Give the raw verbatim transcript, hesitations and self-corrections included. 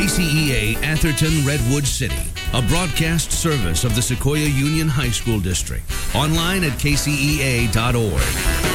C E A Atherton Redwood City, a broadcast service of the Sequoia Union High School District. Online at k c e a dot org.